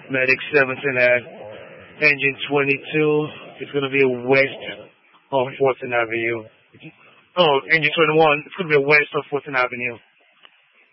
Medic 7 at engine 22. It's going to be west of 4th Avenue. Oh, engine 21. It's going to be west of 4th Avenue.